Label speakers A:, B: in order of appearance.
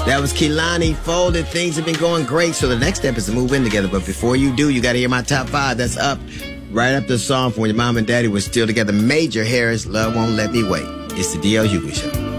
A: That was Kehlani Folded. Things have been going great, so the next step is to move in together. But before you do, you got to hear my top 5. That's up right up the song from when your mom and daddy were still together. Major Harris, Love Won't Let Me Wait. It's the D.L. Hughley Show.